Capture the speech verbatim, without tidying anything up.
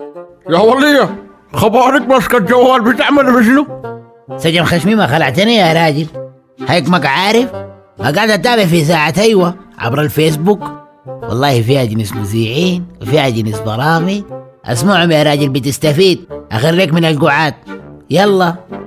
يا ولية خبارك ماسكة الجوال بتعمل بشنو؟ سجن خشمي ما خلعتني يا راجل، هيك عارف قاعد اتابع في ساعة ايوه عبر الفيسبوك، والله فيها جنس مذيعين وفيها جنس برامج، اسمعهم يا راجل بتستفيد، اخريك من القعاد. يلا